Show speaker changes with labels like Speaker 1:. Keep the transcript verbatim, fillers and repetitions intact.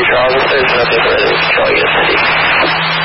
Speaker 1: Charles. If there's nothing further, we can call you a city.